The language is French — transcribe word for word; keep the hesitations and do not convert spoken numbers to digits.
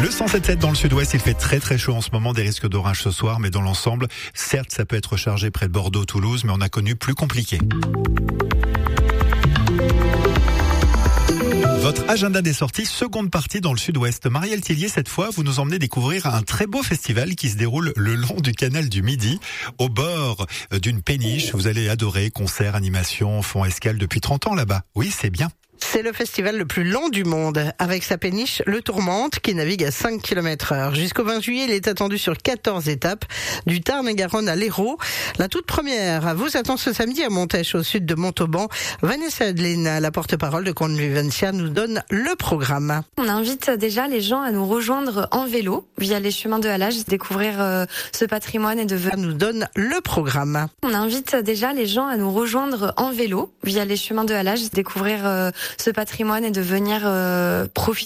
Le cent sept sept dans le sud-ouest, il fait très très chaud en ce moment, des risques d'orage ce soir, mais dans l'ensemble, certes ça peut être chargé près de Bordeaux, Toulouse, mais on a connu plus compliqué. Votre agenda des sorties, seconde partie dans le sud-ouest. Marielle Tillier, cette fois, vous nous emmenez découvrir un très beau festival qui se déroule le long du canal du Midi, au bord d'une péniche. Vous allez adorer concerts, animations, font escale depuis trente ans là-bas. Oui, c'est bien. C'est le festival le plus long du monde, avec sa péniche Le Tourmente, qui navigue à cinq kilomètres heure. Jusqu'au vingt juillet, il est attendu sur quatorze étapes, du Tarn-et-Garonne à l'Hérault. La toute première vous attend ce samedi à Montèche, au sud de Montauban. Vanessa Adeline, la porte-parole de Convivencia, nous donne le programme. On invite déjà les gens à nous rejoindre en vélo, via les chemins de halage, découvrir euh, ce patrimoine et de... Elle nous donne le programme. On invite déjà les gens à nous rejoindre en vélo, via les chemins de halage, découvrir euh, ce patrimoine et de venir euh, profiter